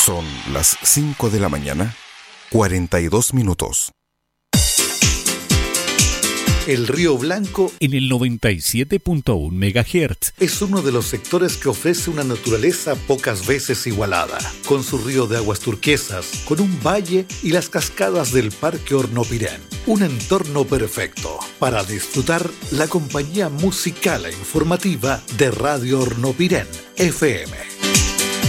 Son las 5 de la mañana, 42 minutos. El Río Blanco, en el 97.1 MHz, es uno de los sectores que ofrece una naturaleza pocas veces igualada, con su río de aguas turquesas, con un valle y las cascadas del Parque Hornopirén. Un entorno perfecto para disfrutar la compañía musical e informativa de Radio Hornopirén, FM.